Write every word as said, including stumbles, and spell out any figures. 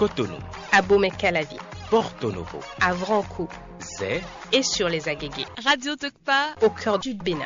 Cotonou, Abomey-Calavi, Porto Novo, Avranches, Zé et sur les Agégués. Radio Tokpa, au cœur du Bénin.